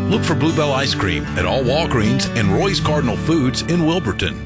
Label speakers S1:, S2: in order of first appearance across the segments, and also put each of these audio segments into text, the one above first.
S1: Look for Bluebell Ice Cream at all Walgreens and Roy's Cardinal Foods in Wilburton.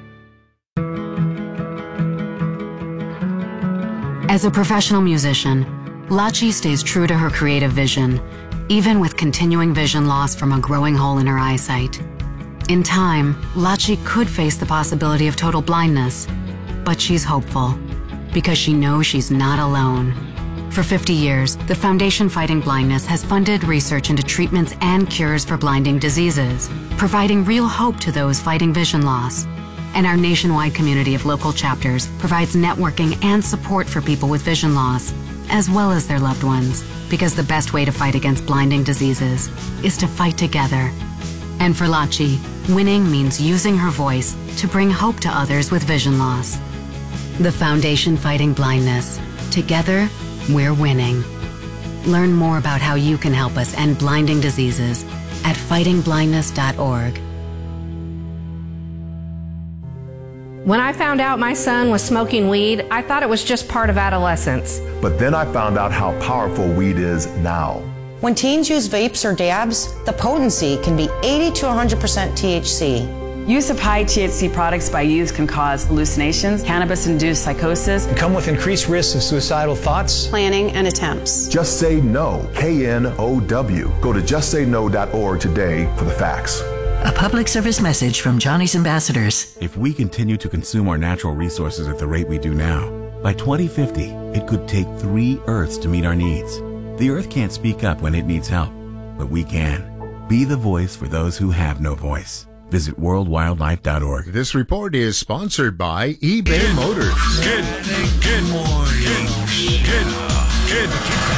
S2: As a professional musician, Lachi stays true to her creative vision, even with continuing vision loss from a growing hole in her eyesight. In time, Lachi could face the possibility of total blindness, but she's hopeful because she knows she's not alone. For 50 years, the Foundation Fighting Blindness has funded research into treatments and cures for blinding diseases, providing real hope to those fighting vision loss. And our nationwide community of local chapters provides networking and support for people with vision loss, as well as their loved ones, because the best way to fight against blinding diseases is to fight together. And for Lachi, winning means using her voice to bring hope to others with vision loss. The Foundation Fighting Blindness. Together, we're winning. Learn more about how you can help us end blinding diseases at fightingblindness.org.
S3: When I found out my son was smoking weed, I thought it was just part of adolescence.
S4: But then I found out how powerful weed is now.
S5: When teens use vapes or dabs, the potency can be 80 to 100% THC.
S6: Use of high THC products by youth can cause hallucinations, cannabis-induced psychosis,
S7: and come with increased risks of suicidal thoughts,
S5: planning, and attempts.
S4: Just Say No, KNOW. Go to justsayno.org today for the facts.
S8: A public service message from Johnny's Ambassadors.
S9: If we continue to consume our natural resources at the rate we do now, by 2050, it could take 3 Earths to meet our needs. The Earth can't speak up when it needs help, but we can. Be the voice for those who have no voice. Visit worldwildlife.org.
S10: This report is sponsored by eBay Motors.
S1: Good morning. Good.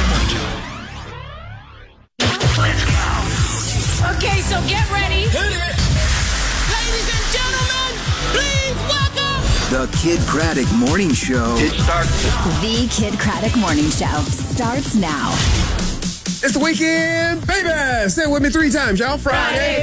S11: Let's go. Okay, so get ready. Hit it. Ladies and gentlemen, please welcome
S12: the Kid Craddock Morning Show.
S13: It starts.
S14: The Kid Craddock Morning Show starts now.
S15: It's the weekend, baby! Say it with me 3 times, y'all. Friday.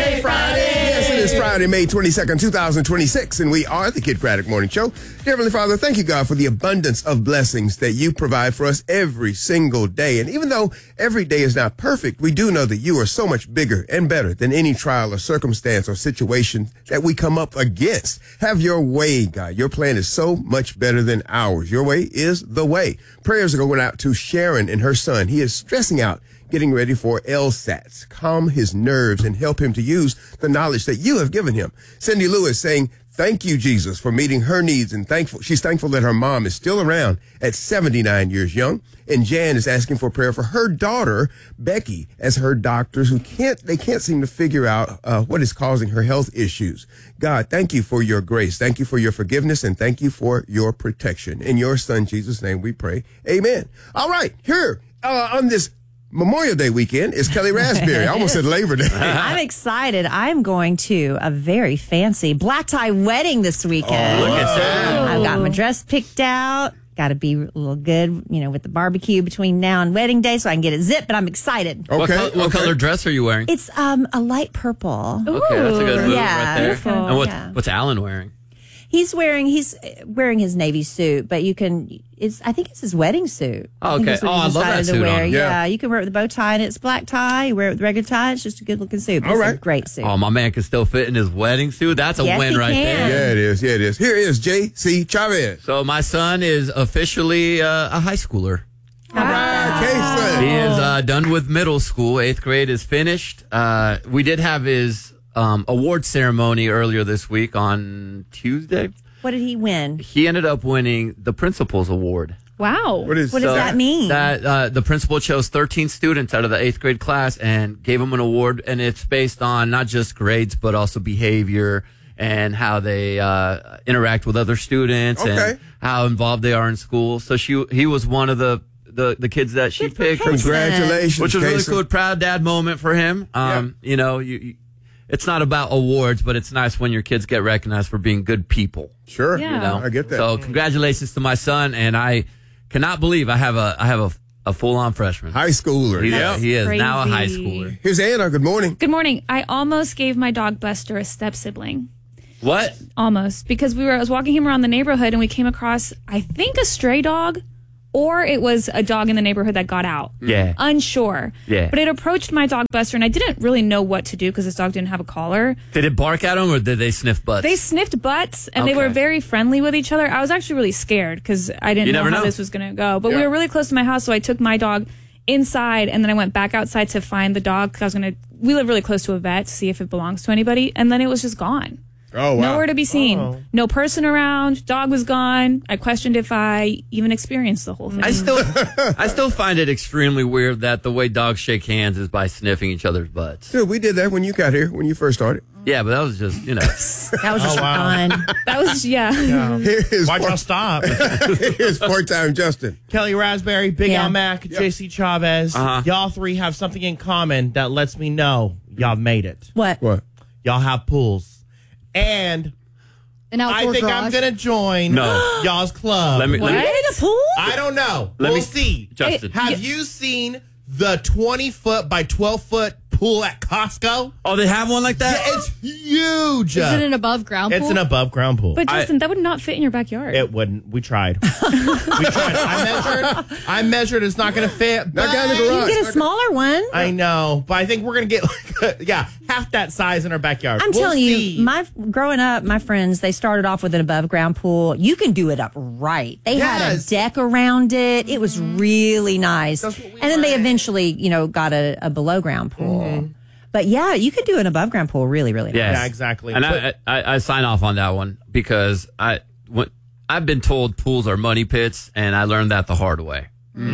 S15: Yes, it is Friday, May 22nd, 2026, and we are the Kid Craddock Morning Show. Dear Heavenly Father, thank you, God, for the abundance of blessings that you provide for us every single day. And even though every day is not perfect, we do know that you are so much bigger and better than any trial or circumstance or situation that we come up against. Have your way, God. Your plan is so much better than ours. Your way is the way. Prayers are going out to Sharon and her son. He is stressing out, getting ready for LSATs. Calm his nerves and help him to use the knowledge that you have given him. Cindy Lewis saying, thank you, Jesus, for meeting her needs, and she's thankful that her mom is still around at 79 years young. And Jan is asking for prayer for her daughter, Becky, as her doctors they can't seem to figure out what is causing her health issues. God, thank you for your grace. Thank you for your forgiveness, and thank you for your protection. In your son, Jesus' name, we pray. Amen. All right, here on this Memorial Day weekend is Kelly Raspberry. I almost said Labor Day.
S16: I'm excited. I'm going to a very fancy black tie wedding this weekend.
S15: Oh, look at that.
S16: I've got my dress picked out. Got to be a little good, with the barbecue between now and wedding day so I can get it zipped, but I'm excited.
S15: Okay.
S17: What color dress are you wearing?
S16: It's a light purple.
S17: Okay, that's a good move right there.
S16: Beautiful.
S17: And what's Alan wearing?
S16: He's wearing his Navy suit, but I think it's his wedding suit.
S17: Oh, okay.
S16: I
S17: love that suit on him.
S16: Yeah, you can wear it with a bow tie, and it's black tie. You wear it with a regular tie. It's just a good looking suit. All right. It's a great suit.
S17: Oh, my man can still fit in his wedding suit. That's a win right there.
S15: Yeah, it is. Here is J.C. Chavez.
S17: So my son is officially a high schooler.
S15: All right, K-son.
S17: He is done with middle school. 8th grade is finished. We did have his award ceremony earlier this week on Tuesday.
S16: What did he win?
S17: He ended up winning the Principal's Award.
S16: Wow. What does that mean?
S17: That the principal chose 13 students out of the 8th grade class and gave them an award, and it's based on not just grades but also behavior and how they interact with other students and how involved they are in school. So he was one of the kids that she picked.
S15: Congratulations,
S17: which was really
S15: Casey.
S17: cool. Proud dad moment for him. It's not about awards, but it's nice when your kids get recognized for being good people.
S15: Sure. Yeah. I get that.
S17: So congratulations to my son, and I cannot believe I have a full-on freshman.
S15: High schooler.
S17: He is
S18: crazy.
S17: now a high schooler.
S15: Here's Anna. Good morning.
S18: Good morning. I almost gave my dog Buster a step-sibling.
S17: What?
S18: Almost. Because I was walking him around the neighborhood, and we came across, I think, a stray dog or it was a dog in the neighborhood that got out.
S17: Yeah.
S18: Unsure.
S17: Yeah.
S18: But it approached my dog Buster, and I didn't really know what to do because this dog didn't have a collar.
S17: Did it bark at him, or did they sniff butts?
S18: They sniffed butts, and they were very friendly with each other. I was actually really scared because I didn't know how this was going to go. But we were really close to my house, so I took my dog inside, and then I went back outside to find the dog because we live really close to a vet to see if it belongs to anybody, and then it was just gone.
S15: Oh, wow.
S18: Nowhere to be seen. No person around. Dog was gone. I questioned if I even experienced the whole thing.
S17: I still find it extremely weird that the way dogs shake hands is by sniffing each other's butts.
S15: Dude, we did that when you got here, when you first started.
S17: Yeah, but that was just,
S16: That was just fun.
S18: That was,
S13: Why'd y'all stop?
S15: Here's part-time Justin.
S13: Kelly Raspberry, Big Al Mac, JC Chavez. Y'all three have something in common that lets me know y'all made it.
S16: What?
S13: Y'all have pools. And I think I'm going to join y'all's club.
S17: Let me
S16: a pool?
S13: I don't know. We'll see.
S17: Justin.
S13: Have you seen the 20-foot by 12-foot pool at Costco?
S17: Oh, they have one like that?
S13: Yeah, it's huge.
S19: Is it an above-ground pool?
S13: It's an above-ground pool.
S18: But Justin, that would not fit in your backyard.
S13: It wouldn't. We tried. I measured. It's not going to fit.
S15: Not down the garage.
S16: You can get a smaller one.
S13: I know, but I think we're going to get half that size in our backyard.
S16: I'm telling you, growing up, my friends, they started off with an above ground pool. You can do it up right. They had a deck around it. It was really nice. And then they eventually, got a below ground pool. But yeah, you could do an above ground pool really, really nice.
S13: Yeah, exactly.
S17: And I sign off on that one because I've been told pools are money pits, and I learned that the hard way.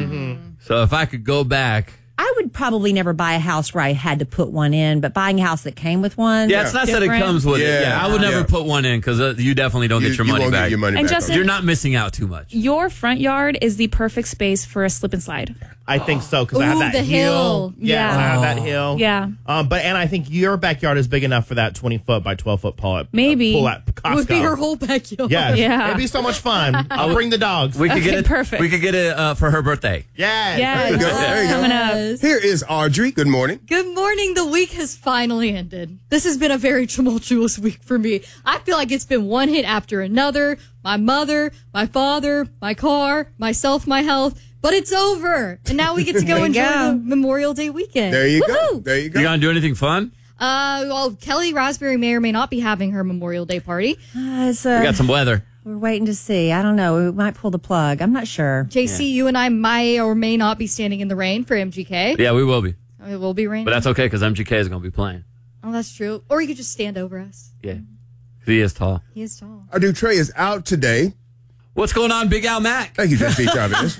S17: So if I could go back,
S16: I would probably never buy a house where I had to put one in, but buying a house that came with one.
S17: Yeah, it's not that it comes with it. Yeah, I would never put one in because you definitely don't get your money back.
S18: And Justin,
S17: you're not missing out too much.
S18: Your front yard is the perfect space for a slip and slide.
S13: I think so because I have that hill.
S18: Yeah,
S13: I have that hill.
S18: Yeah.
S13: And I think your backyard is big enough for that 20-foot by 12-foot pool at Costco.
S19: Would be her whole backyard.
S13: Yeah. It'd be so much fun. I'll bring the dogs.
S17: We could get it.
S18: Perfect.
S17: We could get it for her birthday.
S13: Yeah.
S15: There you go. There you go.
S18: Coming up.
S15: Here is Audrey. Good morning.
S19: Good morning. The week has finally ended. This has been a very tumultuous week for me. I feel like it's been one hit after another. My mother, my father, my car, myself, my health. But it's over. And now we get to go enjoy the Memorial Day weekend.
S15: There you
S19: Woo-hoo!
S15: go. There you go.
S17: You gonna do anything fun?
S19: Well, Kelly Raspberry may or may not be having her Memorial Day party.
S17: We got some weather.
S16: We're waiting to see. I don't know. We might pull the plug. I'm not sure.
S19: JC, you and I may or may not be standing in the rain for MGK.
S17: Yeah, we will be.
S19: It will be raining.
S17: But that's okay because MGK is going to be playing.
S19: Oh, that's true. Or you could just stand over us.
S17: Yeah. He is tall.
S19: He is tall.
S15: Our new Trey is out today.
S17: What's going on, Big Al Mac?
S15: Thank you, Jesse Chavez.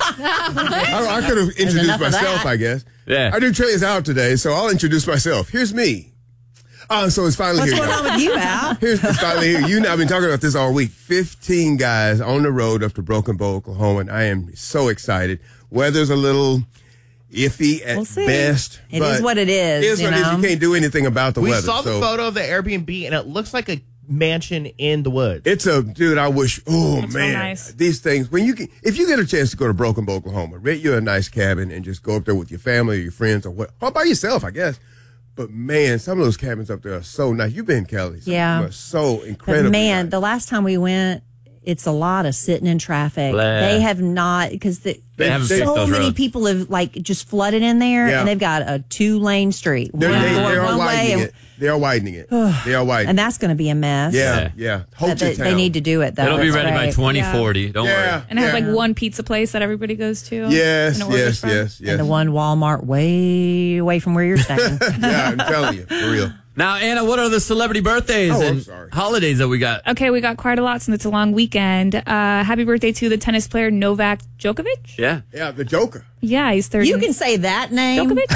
S15: I could have introduced myself, I guess.
S17: Yeah.
S15: Our new Trey is out today, so I'll introduce myself. Here's me. So it's finally here.
S16: What's going on with you, Al?
S15: It's finally here. You and I have been talking about this all week. 15 guys on the road up to Broken Bow, Oklahoma, and I am so excited. Weather's a little iffy at best.
S16: It is what it is.
S15: It is what it is. You can't do anything about the weather.
S13: We saw the photo of the Airbnb, and it looks like a mansion in the woods.
S15: Dude, I wish,
S18: It's
S15: man,
S18: so nice.
S15: These things, if you get a chance to go to Broken Bow, Oklahoma, rent you a nice cabin and just go up there with your family or your friends or by yourself, I guess. But man, some of those cabins up there are so nice. You've been, Kelly. Some of them are so incredible.
S16: But man, the last time we went, it's a lot of sitting in traffic.
S17: Blah.
S16: They have not, because so many people have just flooded in there, and they've got a 2-lane street.
S15: They are widening it. They are widening it.
S16: And that's going to be a mess.
S15: Yeah.
S16: They need to do it, though.
S17: It'll be ready by 2040. Don't worry.
S18: And it has like one pizza place that everybody goes to.
S15: Yes.
S16: And the one Walmart way away from where you're staying.
S15: Yeah, I'm telling you, for real.
S17: Now, Anna, what are the celebrity birthdays and holidays that we got?
S18: Okay, we got quite a lot since it's a long weekend. Happy birthday to the tennis player Novak Djokovic.
S17: Yeah.
S15: Yeah, the Joker.
S18: Yeah, he's 30.
S16: You can say that name.
S18: Djokovic?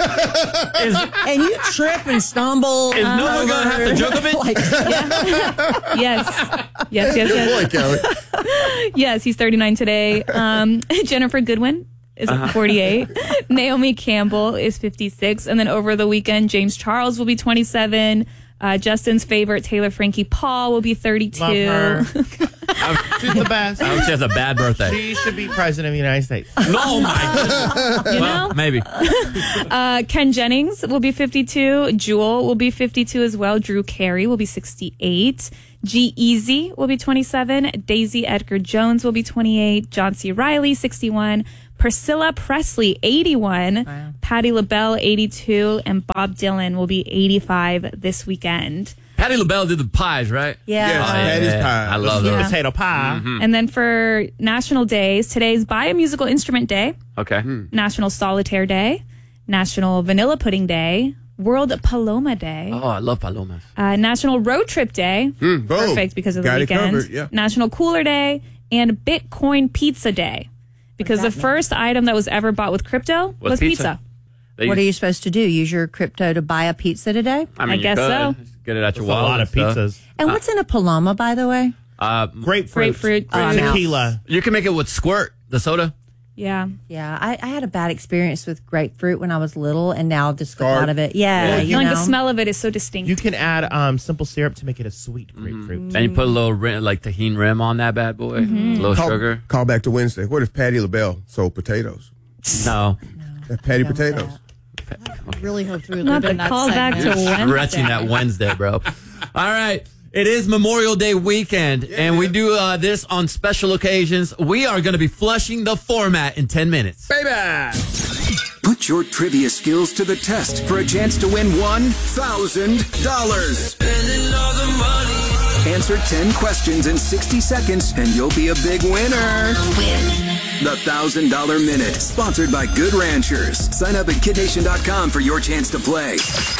S16: And you trip and stumble.
S17: Is no one going to have to Djokovic?
S18: Yes.
S15: Good boy, Kelly.
S18: Yes, he's 39 today. Jennifer Goodwin is 48. Naomi Campbell is 56. And then over the weekend, James Charles will be 27. Justin's favorite, Taylor Frankie Paul, will be 32.
S13: Love her. She's the best.
S17: I hope she has a bad birthday.
S13: She should be president of the United States.
S17: No, my goodness. Well, maybe.
S18: Ken Jennings will be 52. Jewel will be 52 as well. Drew Carey will be 68. G-Eazy will be 27. Daisy Edgar Jones will be 28. John C. Reilly, 61. Priscilla Presley, 81. Wow. Patti LaBelle, 82. And Bob Dylan will be 85 this weekend.
S17: Patti LaBelle did the pies, right?
S16: Yeah.
S15: Yes, Patty's pie.
S17: I love
S13: Sweet
S17: those.
S13: potato pie.
S17: Mm-hmm.
S18: And then for national days, today's Buy a Musical Instrument Day.
S17: Okay.
S18: National Solitaire Day. National Vanilla Pudding Day. World Paloma Day.
S17: Oh, I love palomas.
S18: National Road Trip Day. Perfect because of the weekend.
S15: Covered, yeah.
S18: National Cooler Day. And Bitcoin Pizza Day. Because the first item that was ever bought with crypto was pizza.
S16: What are you supposed to do? Use your crypto to buy a pizza today?
S17: I mean,
S18: I guess so.
S17: Get it out your
S13: That's
S17: wallet.
S13: a lot of pizzas.
S16: And what's in a Paloma, by the way?
S13: Grapefruit. Tequila.
S17: You can make it with Squirt, the soda.
S18: Yeah.
S16: Yeah, I had a bad experience with grapefruit when I was little, and now I've just got out of it. Yeah,
S18: you know. The smell of it is so distinct.
S13: You can add simple syrup to make it a sweet grapefruit.
S17: And you put a little tahini rim on that bad boy. A little sugar.
S15: Call back to Wednesday. What if Patti LaBelle sold potatoes?
S17: No.
S15: Patty potatoes.
S19: I really hope we would
S18: Not
S19: live in
S18: the
S19: that
S18: call back to
S19: segment.
S18: Wednesday.
S17: Stretching that Wednesday, bro. All right. It is Memorial Day weekend, and we do this on special occasions. We are going to be flushing the format in 10 minutes.
S15: Baby!
S12: Put your trivia skills to the test for a chance to win $1,000. Answer 10 questions in 60 seconds, and you'll be a big winner. The $1,000 Minute, sponsored by Good Ranchers. Sign up at KidNation.com for your chance to play.